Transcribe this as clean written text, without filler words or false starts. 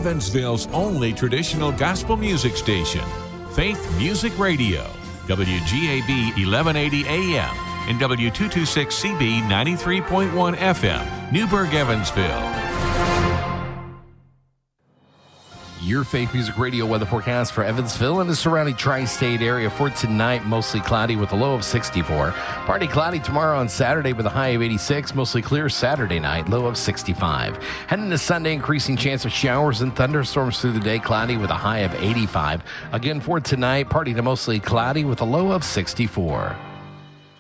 Evansville's only traditional gospel music station, Faith Music Radio, WGAB 1180 AM and W226CB 93.1 FM, Newburgh, Evansville. Your Faith Music Radio weather forecast for Evansville and the surrounding tri-state area for tonight. Mostly cloudy with a low of 64. Partly cloudy tomorrow on Saturday with a high of 86. Mostly clear Saturday night, low of 65. Heading to Sunday, increasing chance of showers and thunderstorms through the day. Cloudy with a high of 85. Again for tonight, partly to mostly cloudy with a low of 64.